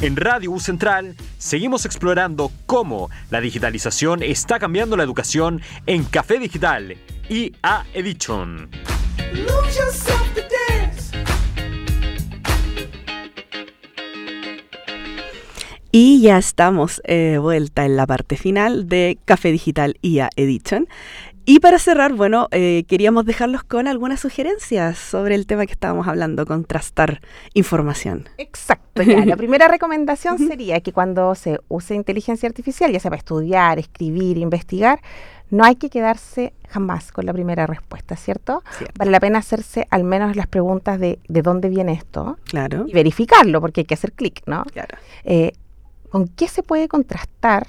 En Radio U Central seguimos explorando cómo la digitalización está cambiando la educación en Café Digital IA Edition. Y ya estamos vuelta en la parte final de Café Digital IA Edition. Y para cerrar, bueno, queríamos dejarlos con algunas sugerencias sobre el tema que estábamos hablando, contrastar información. Exacto, ya. La primera recomendación sería que cuando se use inteligencia artificial, ya sea para estudiar, escribir, investigar, no hay que quedarse jamás con la primera respuesta, ¿cierto? Vale la pena hacerse al menos las preguntas de dónde viene esto. Claro. Y verificarlo, porque hay que hacer clic, ¿no? Claro. ¿Con qué se puede contrastar?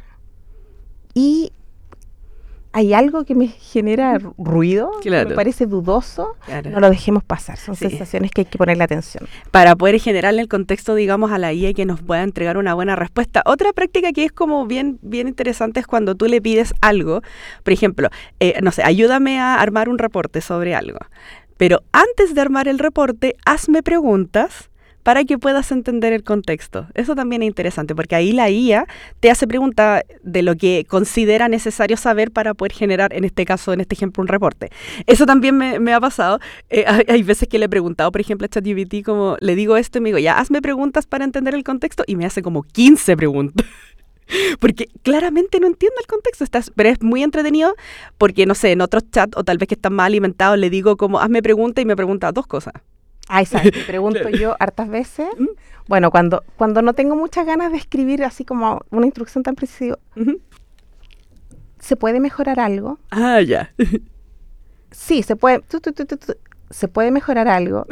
Y hay algo que me genera ruido, claro, me parece dudoso, claro, no lo dejemos pasar. Son sensaciones que hay que ponerle atención. Para poder generarle el contexto, digamos, a la IA y que nos pueda entregar una buena respuesta. Otra práctica que es como bien interesante es cuando tú le pides algo, por ejemplo, no sé, ayúdame a armar un reporte sobre algo. Pero antes de armar el reporte, hazme preguntas para que puedas entender el contexto. Eso también es interesante, porque ahí la IA te hace preguntas de lo que considera necesario saber para poder generar, en este caso, en este ejemplo, un reporte. Eso también me ha pasado. Hay veces que le he preguntado, por ejemplo, a ChatGPT, como le digo esto y me digo, ya, hazme preguntas para entender el contexto, y me hace como 15 preguntas. Porque claramente no entiendo el contexto, pero es muy entretenido porque, no sé, en otros chats, o tal vez que están más alimentados, le digo como, hazme preguntas, y me pregunta 2 cosas. Ay, ¿sabes? Te pregunto yo hartas veces. Bueno, cuando no tengo muchas ganas de escribir así como una instrucción tan precisa, ¿se puede mejorar algo? Ah, ya. Sí, se puede. Se puede mejorar algo.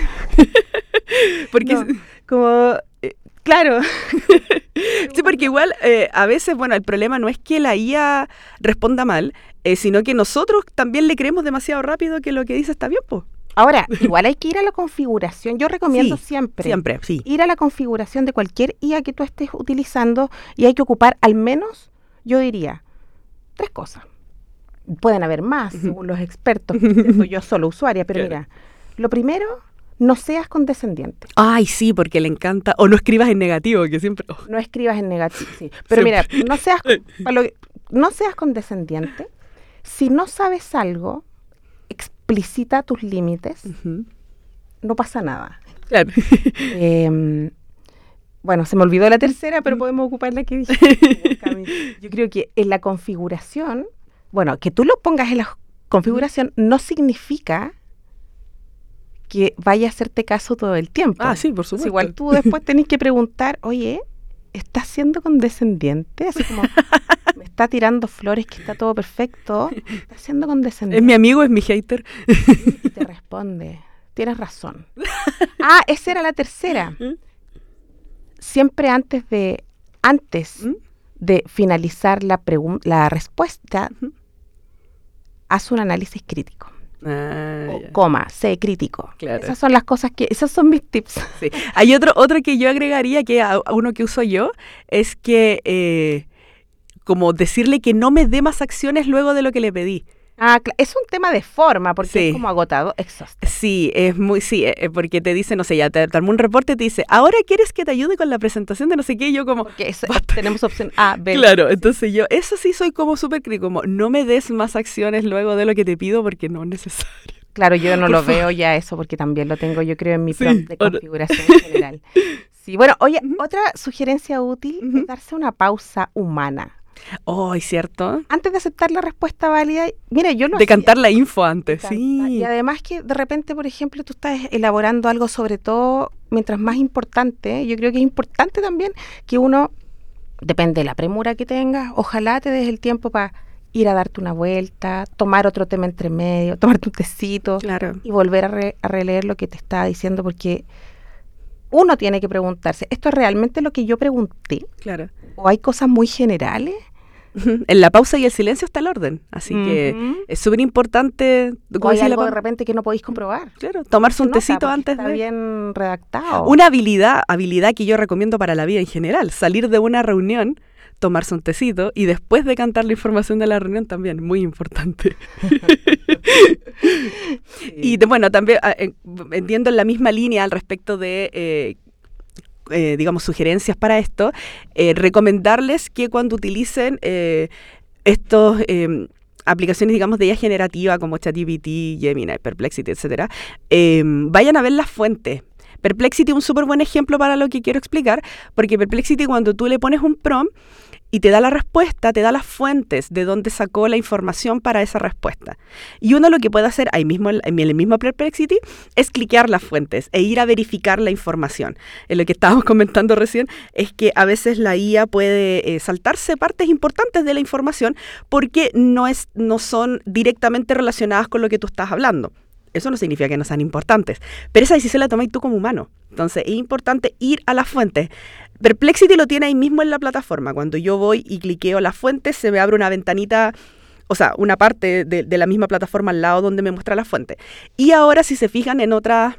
Porque no, como claro. Sí, porque igual a veces, bueno, el problema no es que la IA responda mal, sino que nosotros también le creemos demasiado rápido que lo que dice está bien, pues. Ahora, igual hay que ir a la configuración. Yo recomiendo siempre ir a la configuración de cualquier IA que tú estés utilizando, y hay que ocupar al menos, yo diría, 3 cosas. Pueden haber más, según los expertos, soy yo solo usuaria, pero mira, lo primero, no seas condescendiente. Ay, sí, porque le encanta, o no escribas en negativo, que siempre... No escribas en negativo, sí. Pero siempre. Mira, no seas condescendiente. Si no sabes algo, explicita tus límites, no pasa nada. Claro. Bueno, se me olvidó la tercera, pero podemos ocupar la que dije. Yo creo que en la configuración, bueno, que tú lo pongas en la configuración no significa que vaya a hacerte caso todo el tiempo. Ah, sí, por supuesto. Igual tú después tenés que preguntar, oye, ¿estás siendo condescendiente? Así como... me está tirando flores, que está todo perfecto, está siendo condescendiente. Es mi amigo, es mi hater. Y te responde, tienes razón. Ah, esa era la tercera. Siempre antes de finalizar la respuesta, haz un análisis crítico. Sé crítico. Claro. Esas son las cosas esos son mis tips. Sí. Hay otro que yo agregaría, que a uno que uso yo, es que como decirle que no me dé más acciones luego de lo que le pedí. Ah, es un tema de forma, porque es como agotado, exhausto. Sí, porque te dice, no sé, ya te armó un reporte y te dice, ¿ahora quieres que te ayude con la presentación de no sé qué? Y yo como... Porque tenemos opción A, B. Claro, entonces yo, eso sí soy como súper crítico, como no me des más acciones luego de lo que te pido porque no es necesario. Claro, yo no lo veo ya eso, porque también lo tengo, yo creo, en mi prompt de configuración general. Sí, bueno, oye, otra sugerencia útil es darse una pausa humana. Oh, ¿es cierto? Antes de aceptar la respuesta válida, mira, yo lo decantar la info antes, sí. Y además que de repente, por ejemplo, tú estás elaborando algo, sobre todo, mientras más importante, yo creo que es importante también que uno, depende de la premura que tengas, ojalá te des el tiempo para ir a darte una vuelta, tomar otro tema entre medio, tomarte un tecito, claro, y volver a releer lo que te estaba diciendo, porque uno tiene que preguntarse, ¿esto es realmente lo que yo pregunté? Claro. ¿O hay cosas muy generales? En la pausa y el silencio está el orden, así que es súper importante. O hay algo de repente que no podéis comprobar. Claro, tomarse un tecito antes está bien redactado. Una habilidad que yo recomiendo para la vida en general, salir de una reunión, tomarse un tecito y después decantar la información de la reunión también, muy importante. Sí. Y bueno, también entiendo en la misma línea al respecto de digamos, sugerencias para esto, recomendarles que cuando utilicen estos aplicaciones, digamos, de IA generativa como ChatGPT, Gemini, Perplexity, etcétera, vayan a ver las fuentes. Perplexity es un súper buen ejemplo para lo que quiero explicar, porque Perplexity, cuando tú le pones un prompt y te da la respuesta, te da las fuentes de dónde sacó la información para esa respuesta. Y uno lo que puede hacer ahí mismo, en el mismo Perplexity, es cliquear las fuentes e ir a verificar la información. En lo que estábamos comentando recién es que a veces la IA puede saltarse partes importantes de la información porque no son directamente relacionadas con lo que tú estás hablando. Eso no significa que no sean importantes, pero esa decisión la tomas tú como humano. Entonces es importante ir a las fuentes. Perplexity lo tiene ahí mismo en la plataforma. Cuando yo voy y cliqueo las fuentes, se me abre una ventanita, o sea, una parte de la misma plataforma al lado donde me muestra las fuentes. Y ahora, si se fijan en otras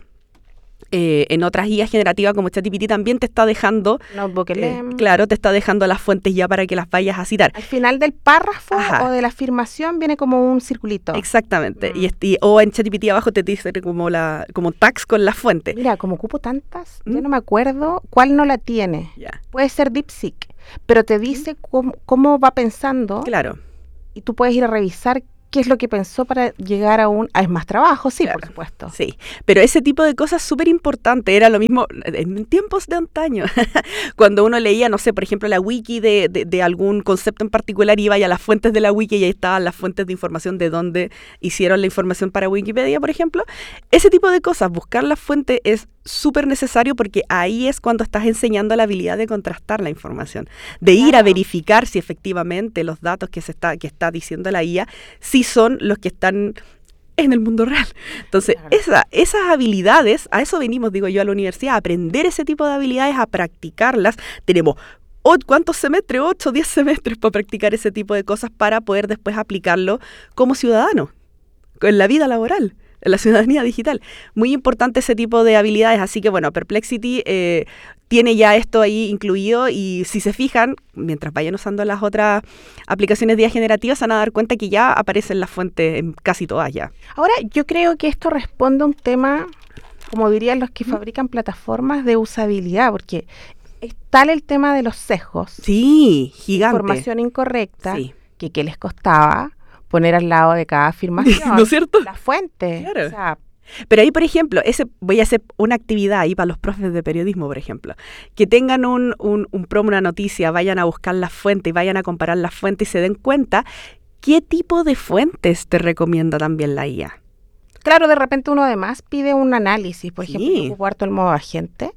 guías generativas como ChatGPT, también te está dejando, claro, te está dejando las fuentes ya para que las vayas a citar. Al final del párrafo o de la afirmación viene como un circulito. Exactamente. O en ChatGPT abajo te dice como tags con las fuentes. Mira, como ocupo tantas, yo no me acuerdo cuál no la tiene. Yeah. Puede ser DeepSeek, pero te dice cómo va pensando. Claro. Y tú puedes ir a revisar qué es lo que pensó para llegar a es más trabajo, sí, claro, por supuesto. Sí, pero ese tipo de cosas es súper importante. Era lo mismo en tiempos de antaño. Cuando uno leía, no sé, por ejemplo, la wiki de algún concepto en particular, iba a las fuentes de la wiki y ahí estaban las fuentes de información de dónde hicieron la información para Wikipedia, por ejemplo. Ese tipo de cosas, buscar la fuente es súper necesario porque ahí es cuando estás enseñando la habilidad de contrastar la información, de ir a verificar si efectivamente los datos que está diciendo la IA sí son los que están en el mundo real. Entonces, esas habilidades, a eso venimos, digo yo, a la universidad, a aprender ese tipo de habilidades, a practicarlas. Tenemos ¿cuántos semestres? 8, 10 semestres para practicar ese tipo de cosas para poder después aplicarlo como ciudadano, en la vida laboral, en la ciudadanía digital. Muy importante ese tipo de habilidades, así que bueno, Perplexity tiene ya esto ahí incluido y si se fijan, mientras vayan usando las otras aplicaciones de IA generativas, se van a dar cuenta que ya aparecen las fuentes en casi todas ya. Ahora, yo creo que esto responde a un tema, como dirían los que fabrican plataformas, de usabilidad, porque es tal el tema de los sesgos. Sí, gigante. Información incorrecta, sí, que qué les costaba poner al lado de cada afirmación, ¿no es cierto? La fuente. Claro. O sea, pero ahí, por ejemplo, voy a hacer una actividad ahí para los profes de periodismo, por ejemplo, que tengan un promo, una noticia, vayan a buscar las fuentes y vayan a comparar las fuentes y se den cuenta qué tipo de fuentes te recomienda también la IA. Claro, de repente uno además pide un análisis, por ejemplo, yo ocupo harto el modo agente,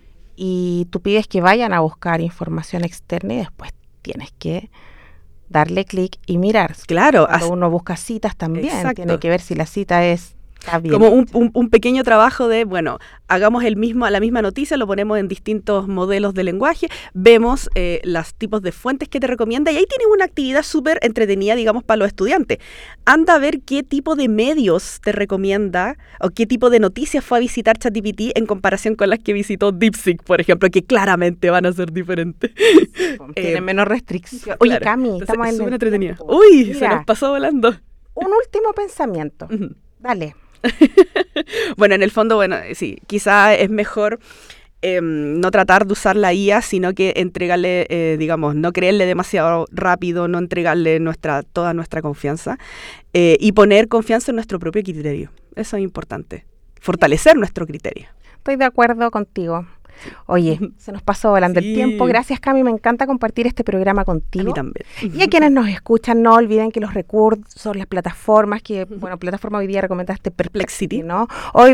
y tú pides que vayan a buscar información externa y después tienes que darle clic y mirar. Claro. Cuando uno busca citas también, exacto, tiene que ver si la cita está bien. Como un pequeño trabajo de, bueno, hagamos la misma noticia, lo ponemos en distintos modelos de lenguaje, vemos los tipos de fuentes que te recomienda y ahí tienes una actividad súper entretenida, digamos, para los estudiantes. Anda a ver qué tipo de medios te recomienda o qué tipo de noticias fue a visitar ChatGPT en comparación con las que visitó DeepSeek, por ejemplo, que claramente van a ser diferentes. Tienen menos restricción. Oye, claro, Cami, estamos en súper entretenida. Uy, mira, se nos pasó volando. Un último pensamiento. Dale. Bueno, en el fondo, sí, quizá es mejor no tratar de usar la IA, sino que entregarle, digamos, no creerle demasiado rápido, no entregarle toda nuestra confianza y poner confianza en nuestro propio criterio. Eso es importante, fortalecer nuestro criterio. Estoy de acuerdo contigo. Oye, se nos pasó volando el tiempo. Gracias, Cami, me encanta compartir este programa contigo. A mí también. Y a quienes nos escuchan, no olviden que los recursos, las plataformas, plataforma hoy día recomendaste Perplexity, ¿no?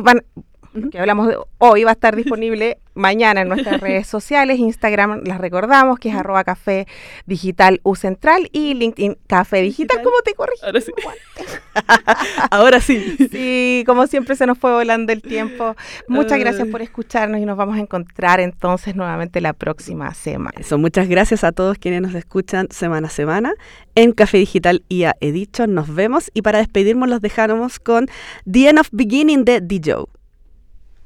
Que hablamos de hoy, va a estar disponible mañana en nuestras redes sociales. Instagram, las recordamos, que es @Café Digital U Central y LinkedIn Café Digital. ¿Cómo te corrigí? Ahora sí. Ahora sí. Sí, como siempre se nos fue volando el tiempo. Muchas gracias por escucharnos y nos vamos a encontrar entonces nuevamente la próxima semana. Eso, muchas gracias a todos quienes nos escuchan semana a semana en Café Digital IA Edition. Nos vemos y para despedirnos los dejamos con The End of Beginning de D-Joe.